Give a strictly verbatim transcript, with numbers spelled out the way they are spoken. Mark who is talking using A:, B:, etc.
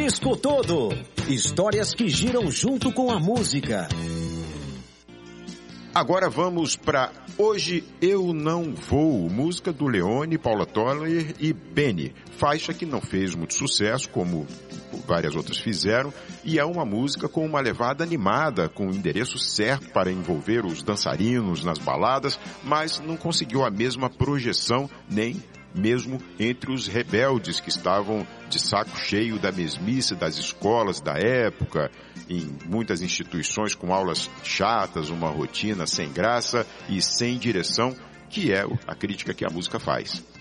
A: disco todo. Histórias que giram junto com a música.
B: Agora vamos para Hoje Eu Não Vou, música do Leone, Paula Toller e Benny. Faixa que não fez muito sucesso, como várias outras fizeram, e é uma música com uma levada animada, com o endereço certo para envolver os dançarinos nas baladas, mas não conseguiu a mesma projeção, nem mesmo entre os rebeldes que estavam de saco cheio da mesmice das escolas da época, em muitas instituições com aulas chatas, uma rotina sem graça e sem direção, que é a crítica que a música faz.